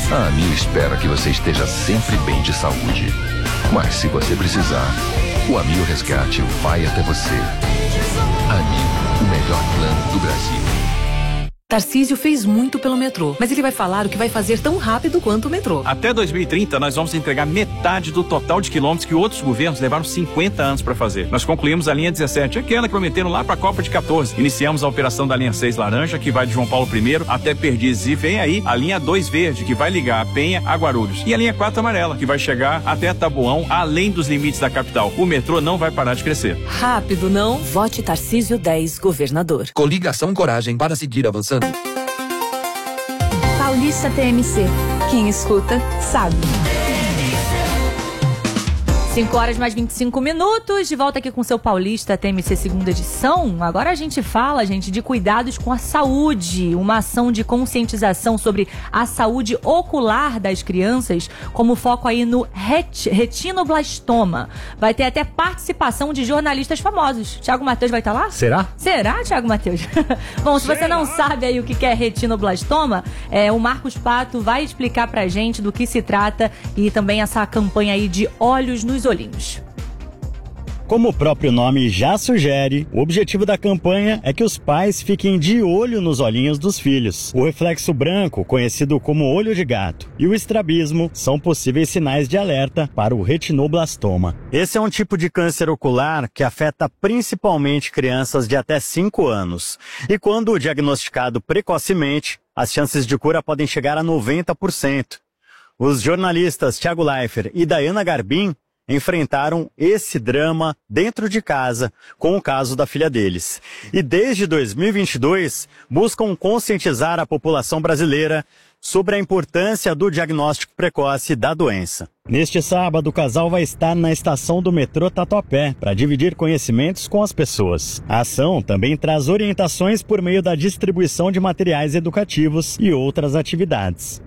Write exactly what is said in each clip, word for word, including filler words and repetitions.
A Amil espera que você esteja sempre bem de saúde. Mas se você precisar, o Amil Resgate vai até você. Amil, o melhor plano do Brasil. Tarcísio fez muito pelo metrô, mas ele vai falar o que vai fazer tão rápido quanto o metrô. Até dois mil e trinta, nós vamos entregar metade do total de quilômetros que outros governos levaram cinquenta anos para fazer. Nós concluímos a linha dezessete, aquela que prometeram lá para a Copa de quatorze. Iniciamos a operação da linha seis laranja, que vai de João Paulo I até Perdizes. E vem aí a linha dois verde, que vai ligar a Penha a Guarulhos. E a linha quatro amarela, que vai chegar até Taboão, além dos limites da capital. O metrô não vai parar de crescer. Rápido, não? Vote Tarcísio dez, governador. Coligação Coragem para seguir avançando. Paulista T M C. Quem escuta, sabe. cinco horas mais vinte e cinco minutos, de volta aqui com o seu Paulista T M C segunda edição. Agora a gente fala, gente, de cuidados com a saúde, uma ação de conscientização sobre a saúde ocular das crianças, como foco aí no ret- retinoblastoma. Vai ter até participação de jornalistas famosos. Thiago Matheus vai estar lá? Será? Será, Thiago Matheus? Bom, se você não sabe aí o que é retinoblastoma, é, o Marcos Pato vai explicar pra gente do que se trata e também essa campanha aí de olhos nos olhinhos. Como o próprio nome já sugere, o objetivo da campanha é que os pais fiquem de olho nos olhinhos dos filhos. O reflexo branco, conhecido como olho de gato, e o estrabismo são possíveis sinais de alerta para o retinoblastoma. Esse é um tipo de câncer ocular que afeta principalmente crianças de até cinco anos. E quando diagnosticado precocemente, as chances de cura podem chegar a noventa por cento. Os jornalistas Thiago Leifert e Dayana Garbim enfrentaram esse drama dentro de casa com o caso da filha deles. E desde dois mil e vinte e dois buscam conscientizar a população brasileira sobre a importância do diagnóstico precoce da doença. Neste sábado, o casal vai estar na estação do metrô Tatuapé para dividir conhecimentos com as pessoas. A ação também traz orientações por meio da distribuição de materiais educativos e outras atividades.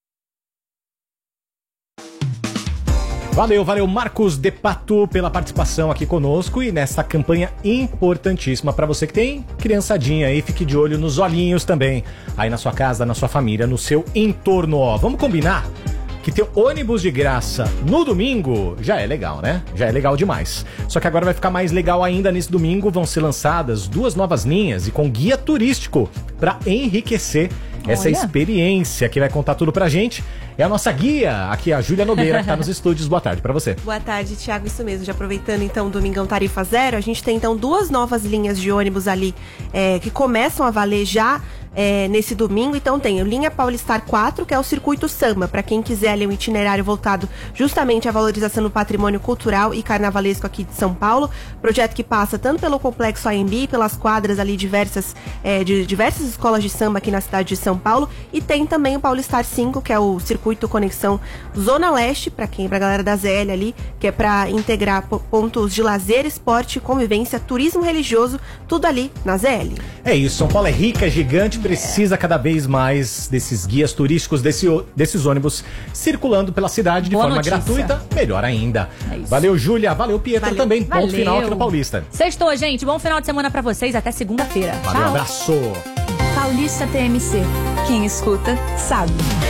Valeu, valeu Marcos de Pato pela participação aqui conosco e nessa campanha importantíssima para você que tem criançadinha aí, fique de olho nos olhinhos também, aí na sua casa, na sua família, no seu entorno, ó. Vamos combinar que ter ônibus de graça no domingo já é legal, né? Já é legal demais. Só que agora vai ficar mais legal ainda. Nesse domingo vão ser lançadas duas novas linhas e com guia turístico para enriquecer essa Olha. experiência. Que vai contar tudo pra gente é a nossa guia, aqui a Júlia Nogueira, que tá nos estúdios. Boa tarde pra você. Boa tarde, Thiago, isso mesmo. Já aproveitando então o Domingão Tarifa Zero, a gente tem então duas novas linhas de ônibus ali é, que começam a valer já é, nesse domingo. Então tem a linha Paulistar quatro, que é o Circuito Samba, para quem quiser ali um itinerário voltado justamente à valorização do patrimônio cultural e carnavalesco aqui de São Paulo. Projeto que passa tanto pelo Complexo A M B, pelas quadras ali diversas, é, de diversas escolas de samba aqui na cidade de São Paulo. E tem também o Paulistar cinco, que é o Circuito Conexão Zona Leste, para quem, pra galera da Z L ali, que é para integrar pontos de lazer, esporte, convivência, turismo religioso, tudo ali na Z L. É isso, São Paulo é rica, é gigante, precisa cada vez mais desses guias turísticos, desse, desses ônibus circulando pela cidade de Boa forma notícia. gratuita, melhor ainda. É isso. Valeu, Júlia, valeu, Pietro, Valeu. também. Ponto Valeu. final aqui no Paulista. Sextou, gente. Bom final de semana pra vocês. Até segunda-feira. Valeu, Tchau. abraço. Paulista T M C. Quem escuta, sabe.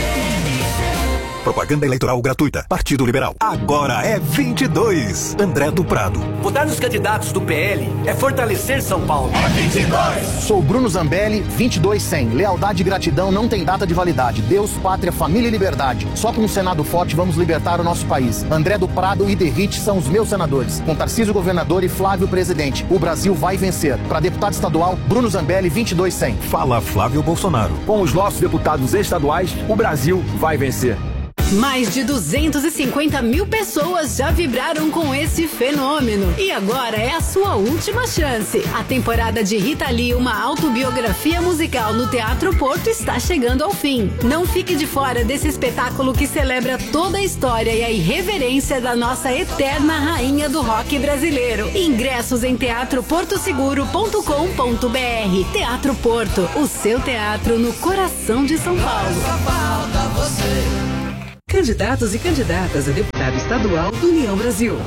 Propaganda eleitoral gratuita. Partido Liberal. Agora é vinte e dois. André do Prado. Votar nos candidatos do P L é fortalecer São Paulo. É vinte e dois. Sou Bruno Zambelli, vinte e dois cem. Lealdade e gratidão não tem data de validade. Deus, pátria, família e liberdade. Só com um Senado forte vamos libertar o nosso país. André do Prado e Derrite são os meus senadores. Com Tarcísio governador e Flávio presidente. O Brasil vai vencer. Para deputado estadual, Bruno Zambelli, vinte e dois cem. Fala Flávio Bolsonaro. Com os nossos deputados estaduais, o Brasil vai vencer. Mais de duzentas e cinquenta mil pessoas já vibraram com esse fenômeno. E agora é a sua última chance. A temporada de Rita Lee, uma autobiografia musical no Teatro Porto, está chegando ao fim. Não fique de fora desse espetáculo que celebra toda a história e a irreverência da nossa eterna rainha do rock brasileiro. Ingressos em teatro porto seguro ponto com ponto b r. Teatro Porto, o seu teatro no coração de São Paulo. Candidatos e candidatas a deputado estadual do União Brasil.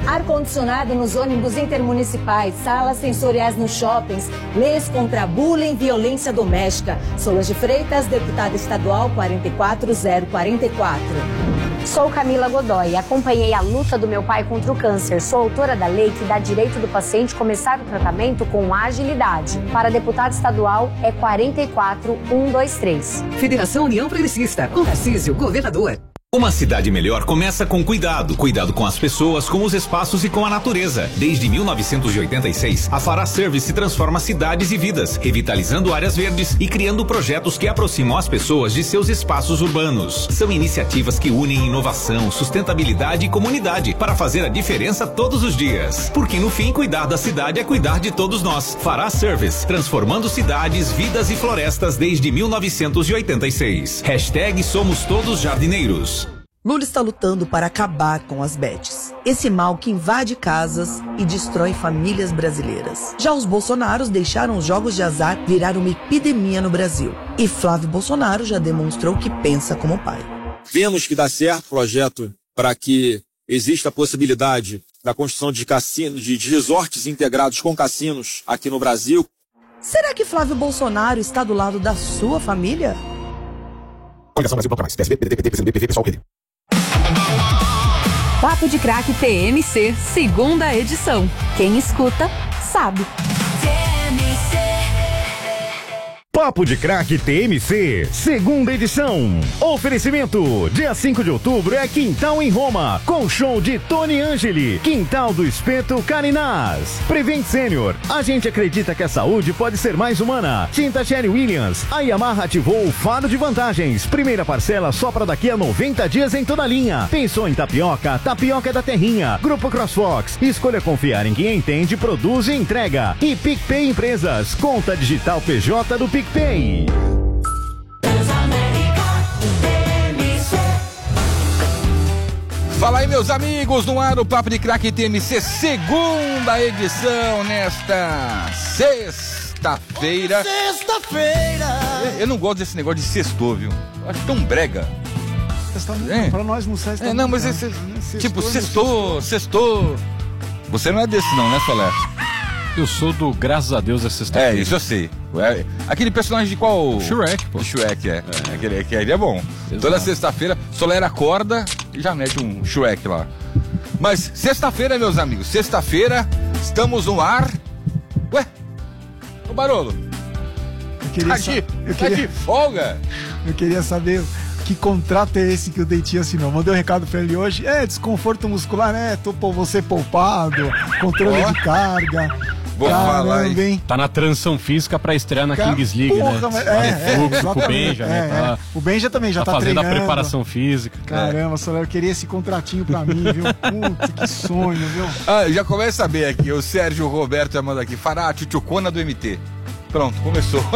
Ar-condicionado nos ônibus intermunicipais, salas sensoriais nos shoppings, leis contra bullying e violência doméstica. Solange Freitas, deputada estadual quatro quatro zero quatro quatro. Sou Camila Godoy, acompanhei a luta do meu pai contra o câncer. Sou autora da lei que dá direito do paciente começar o tratamento com agilidade. Para deputado estadual é quatro quatro um dois três. Federação União Progressista, com Tarcísio, governador. Uma cidade melhor começa com cuidado. Cuidado com as pessoas, com os espaços e com a natureza. Desde mil novecentos e oitenta e seis, a Fará Service transforma cidades e vidas, revitalizando áreas verdes e criando projetos que aproximam as pessoas de seus espaços urbanos. São iniciativas que unem inovação, sustentabilidade e comunidade para fazer a diferença todos os dias. Porque no fim, cuidar da cidade é cuidar de todos nós. Fará Service, transformando cidades, vidas e florestas desde mil novecentos e oitenta e seis. Hashtag Somos Todos Jardineiros. Lula está lutando para acabar com as bets, esse mal que invade casas e destrói famílias brasileiras. Já os Bolsonaros deixaram os jogos de azar virar uma epidemia no Brasil. E Flávio Bolsonaro já demonstrou que pensa como pai. Vemos que dá certo o projeto para que exista a possibilidade da construção de cassinos, de resorts integrados com cassinos aqui no Brasil. Será que Flávio Bolsonaro está do lado da sua família? Coligação Brasil, mais. P S B, P D T, P T, P C do B, P V, pessoal, P D. Papo de Craque T M C, segunda edição. Quem escuta, sabe. Papo de Craque T M C, segunda edição. Oferecimento, dia cinco de outubro é Quintal em Roma, com show de Tony Angeli, Quintal do Espeto Carinás. Prevent Sênior, a gente acredita que a saúde pode ser mais humana. Tinta Sherry Williams, a Yamaha ativou o faro de vantagens. Primeira parcela só para daqui a noventa dias em toda a linha. Pensou em tapioca? Tapioca da Terrinha. Grupo CrossFox, escolha confiar em quem entende, produz e entrega. E PicPay Empresas, conta digital P J do PicPay. PicPay. Fala aí, meus amigos, no ar o Papo de Craque T M C, segunda edição nesta sexta-feira. Sexta-feira! Eu, eu não gosto desse negócio de sextou, viu? Eu acho tão brega. É. Pra nós não sai. É, não, mas esse, tipo, sextou, sextou. Você não é desse não, né, Soler? Eu sou do Graças a Deus é sexta-feira. É, isso eu sei. É, aquele personagem de qual? Shrek, pô. Shrek, é. é. Aquele, aquele é bom. Exato. Toda sexta-feira, Soler acorda e já mete um Shrek lá. Mas sexta-feira, meus amigos, sexta-feira, estamos no ar. Ué? Ô Barolo. Eu queria tá, de, eu queria... tá de folga? Eu queria saber que contrato é esse que o Dentinho assinou. Mandei um recado pra ele hoje. É, desconforto muscular, né? Tô por você poupado, controle oh. de carga. Vou falar, hein? Tá na transição física pra estrear na Cara, Kings League, porra, né? É, é, fluxo com o Benja, né? É, tá, é. O Benja também já tá, tá fazendo treinando. a preparação física. Caramba, Soler, eu queria esse contratinho pra mim, viu? Puta, que sonho, viu? Ah, já começa a saber aqui, o Sérgio Roberto já manda aqui, fará a tchutchucona do M T. Pronto, começou.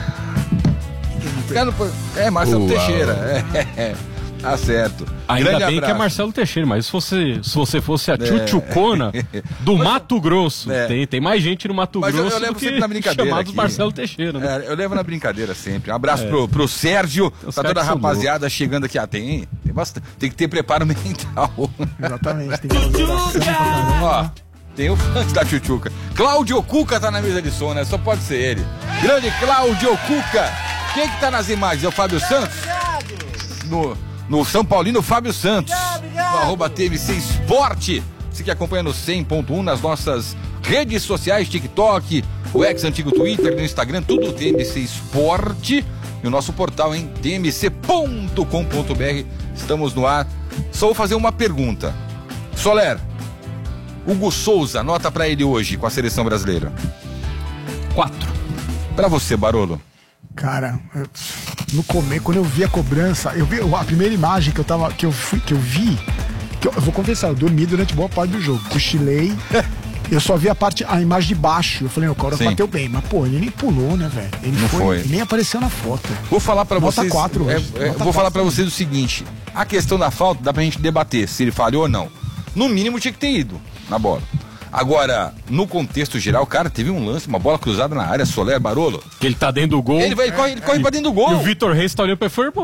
É, Marcelo Uau. Teixeira. É, é. Tá certo. Ainda Grande bem abraço. que é Marcelo Teixeira, mas se você, se você fosse a tchutchucona é. do mas, Mato Grosso, é. tem, tem mais gente no Mato mas Grosso eu, eu levo do que na brincadeira chamados aqui. Marcelo Teixeira, né? É, eu levo na brincadeira sempre. Um abraço é. pro, pro Sérgio, Os tá toda a rapaziada chegando aqui. Ah, tem, tem bastante. Tem que ter preparo mental. Exatamente, tem que fazer Ó, tem o fã da Tchutchuca. Cláudio Cuca tá na mesa de som, né? Só pode ser ele. Grande Cláudio Cuca. Quem que tá nas imagens? É o Fábio Santos? No... No São Paulino, Fábio Santos, obrigado, obrigado. No arroba T M C Esporte. Você que acompanha no cem ponto um nas nossas redes sociais, TikTok, o ex-antigo Twitter, no Instagram, tudo T M C Esporte. E o nosso portal em t m c ponto com ponto b r. Estamos no ar. Só vou fazer uma pergunta. Soler, Hugo Souza, nota pra ele hoje com a seleção brasileira. Quatro. Pra você, Barolo. Cara, eu, no começo, quando eu vi a cobrança, eu vi a primeira imagem que eu tava, que eu fui, que eu vi, que eu, eu vou confessar, eu dormi durante boa parte do jogo, cochilei, eu só vi a parte, a imagem de baixo, eu falei, o cara bateu bem, mas pô, ele nem pulou, né, velho? Ele não foi, foi. Ele nem apareceu na foto. Vou falar pra Nota vocês, quatro é, hoje. é, vou falar pra vocês o seguinte, a questão da falta dá pra gente debater se ele falhou ou não. No mínimo tinha que ter ido na bola. Agora, no contexto geral, cara, teve um lance, uma bola cruzada na área, Soler, Barolo. Que ele tá dentro do gol. Ele, vai, ele corre, ele corre e, pra dentro do gol. E o Vitor Reis tá olhando pra ele, foi bom.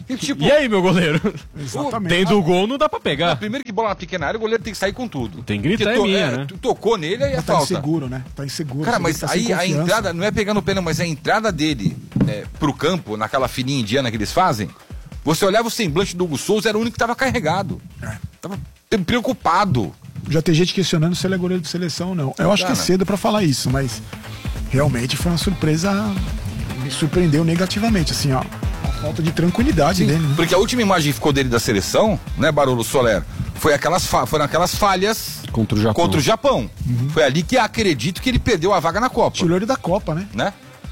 E, tipo, e aí, meu goleiro? Exatamente. Tendo o gol, não dá pra pegar. Não, primeiro que bola na pequena área, o goleiro tem que sair com tudo. Tem que gritar, é minha, é, né? Tu tocou nele, aí é tá falta. inseguro, né? Tá inseguro. Cara, mas tá aí a entrada, não é pegando o pé, não, mas a entrada dele é, pro campo, naquela fininha indiana que eles fazem, você olhava o semblante do Hugo Souza, era o único que tava carregado. É. Tava preocupado. Já tem gente questionando se ele é goleiro de seleção ou não. Eu acho Cara. que é cedo pra falar isso, mas realmente foi uma surpresa, me surpreendeu negativamente, assim, ó. A falta de tranquilidade Sim, dele, né? Porque a última imagem que ficou dele da seleção, né, Barolo Soler, foi aquelas, fa foram aquelas falhas contra o Japão. Contra o Japão. Uhum. Foi ali que acredito que ele perdeu a vaga na Copa. Tirou ele da Copa, né? Né?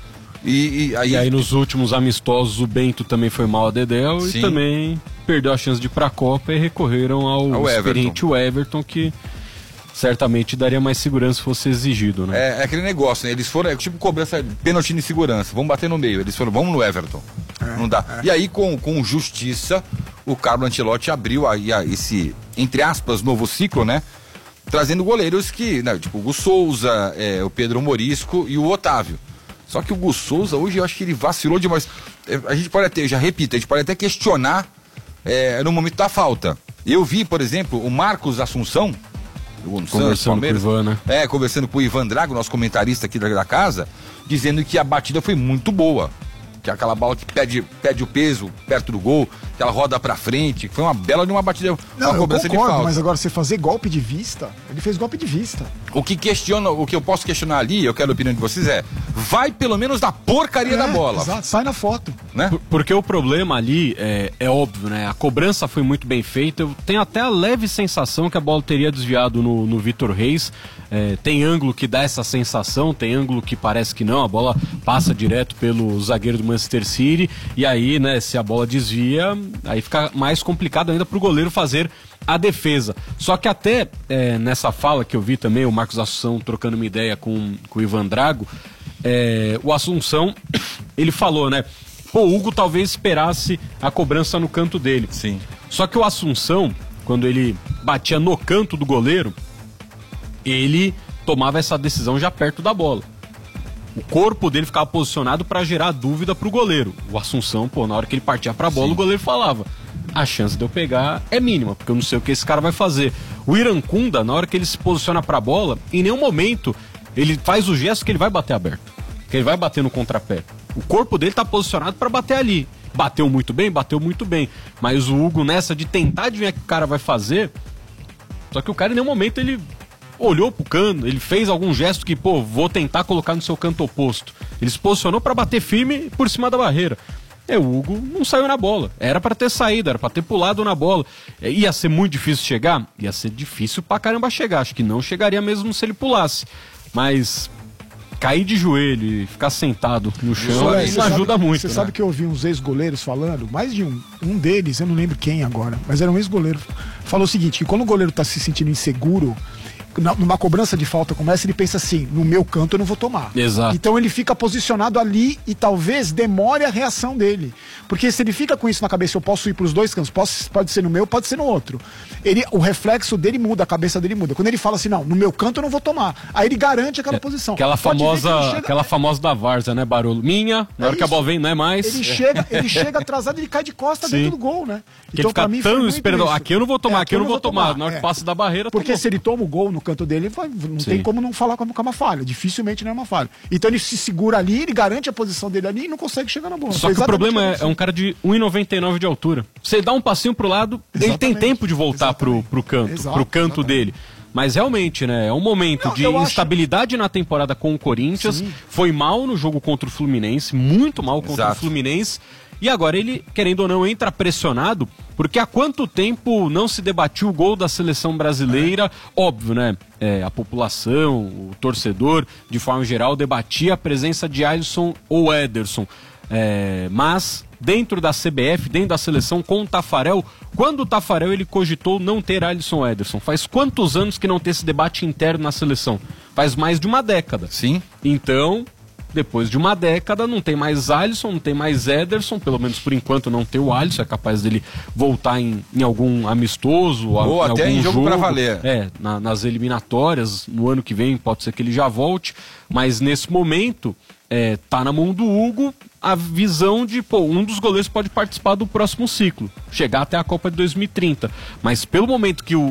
E, e, aí... e aí nos últimos amistosos o Bento também foi mal a Dedéu Sim. e também perdeu a chance de ir pra Copa e recorreram ao, ao experiente Everton. Everton, que certamente daria mais segurança se fosse exigido, né? É, é aquele negócio, né? Eles foram, é tipo cobrança, pênalti de segurança, vamos bater no meio. Eles foram, vamos no Everton. É, não dá. É. E aí, com, com justiça, o Carlo Ancelotti abriu aí a, esse, entre aspas, novo ciclo, né? Trazendo goleiros que, né, tipo o Hugo Souza, é, o Pedro Morisco e o Otávio. Só que o Hugo Souza hoje eu acho que ele vacilou demais. A gente pode até, já repito, a gente pode até questionar é, no momento da falta. Eu vi, por exemplo, o Marcos Assunção, no Santos, Palmeiras, com o Ivan, né? É, conversando com o Ivan Drago, nosso comentarista aqui da, da casa, dizendo que a batida foi muito boa. Que é aquela bola que pede, pede o peso perto do gol, que ela roda pra frente, que foi uma bela de uma batida, não, uma cobrança eu concordo, de falta. Mas agora você fazer golpe de vista, ele fez golpe de vista. O que questiona, o que eu posso questionar ali, eu quero a opinião de vocês, é, vai pelo menos da porcaria é, da bola. Exato, sai na foto. Né? Por, porque o problema ali é, é óbvio, né? A cobrança foi muito bem feita, eu tenho até a leve sensação que a bola teria desviado no, no Vitor Reis. É, tem ângulo que dá essa sensação, tem ângulo que parece que não, a bola passa direto pelo zagueiro do Manchester City, e aí, né, se a bola desvia, aí fica mais complicado ainda pro goleiro fazer a defesa. Só que até é, nessa fala que eu vi também, o Marcos Assunção trocando uma ideia com, com o Ivan Drago, é, o Assunção, ele falou, né, pô, o Hugo talvez esperasse a cobrança no canto dele. Sim. Só que o Assunção, quando ele batia no canto do goleiro, ele tomava essa decisão já perto da bola. O corpo dele ficava posicionado para gerar dúvida pro goleiro. O Assunção, pô, na hora que ele partia pra bola, Sim. o goleiro falava: a chance de eu pegar é mínima, porque eu não sei o que esse cara vai fazer. O Irankunda, na hora que ele se posiciona pra bola, em nenhum momento ele faz o gesto que ele vai bater aberto, que ele vai bater no contrapé. O corpo dele tá posicionado para bater ali. Bateu muito bem? Bateu muito bem. Mas o Hugo, nessa de tentar adivinhar o que o cara vai fazer, só que o cara em nenhum momento ele olhou pro canto, ele fez algum gesto que, pô, vou tentar colocar no seu canto oposto. Ele se posicionou para bater firme por cima da barreira. E o Hugo não saiu na bola. Era para ter saído, era para ter pulado na bola. Ia ser muito difícil chegar? Ia ser difícil pra caramba chegar. Acho que não chegaria mesmo se ele pulasse. Mas cair de joelho e ficar sentado no chão, é, isso ajuda sabe, muito. Você né? sabe que eu ouvi uns ex-goleiros falando, mais de um, um deles, eu não lembro quem agora, mas era um ex-goleiro, falou o seguinte, que quando o goleiro tá se sentindo inseguro, numa cobrança de falta como essa, ele pensa assim, no meu canto eu não vou tomar. Exato. Então ele fica posicionado ali e talvez demore a reação dele. Porque se ele fica com isso na cabeça, eu posso ir pros dois cantos, posso, pode ser no meu, pode ser no outro. Ele, o reflexo dele muda, a cabeça dele muda. Quando ele fala assim, não, no meu canto eu não vou tomar. Aí ele garante aquela é, posição. Aquela famosa, chega... aquela famosa da várzea, né, Barolo? Minha, na é hora isso. que a bola vem, não é mais. Ele chega, ele chega atrasado e ele cai de costa Sim. dentro do gol, né? Que então, pra mim, tão esperando, aqui eu não vou tomar, é, aqui eu não vou tomar. tomar. Na hora é. que passa da barreira, porque tomou. se ele toma o gol no canto dele, vai, não Sim. tem como não falar como é uma falha. Dificilmente não é uma falha. Então ele se segura ali, ele garante a posição dele ali e não consegue chegar na bola. Só que o problema é, é um cara de um e noventa e nove de altura. Você dá um passinho pro lado, exatamente. Ele tem tempo de voltar pro, pro canto, Exato, pro canto exatamente. dele. Mas realmente, né, é um momento não, de instabilidade acho... na temporada com o Corinthians. Sim. Foi mal no jogo contra o Fluminense, muito mal contra Exato. o Fluminense. E agora ele, querendo ou não, entra pressionado, porque há quanto tempo não se debatiu o gol da seleção brasileira? É. Óbvio, né? É, a população, o torcedor, de forma geral, debatia a presença de Alisson ou Ederson. É, mas dentro da C B F, dentro da seleção com o Tafarel, quando o Tafarel ele cogitou não ter Alisson ou Ederson? Faz quantos anos que não tem esse debate interno na seleção? Faz mais de uma década. Sim. Então, depois de uma década, não tem mais Alisson, não tem mais Ederson, pelo menos por enquanto não tem o Alisson, é capaz dele voltar em, em algum amistoso, ou em até algum em jogo, jogo pra valer. É, na, nas eliminatórias, no ano que vem pode ser que ele já volte, mas nesse momento é, tá na mão do Hugo a visão de, pô, um dos goleiros pode participar do próximo ciclo, chegar até a Copa de dois mil e trinta, mas pelo momento que o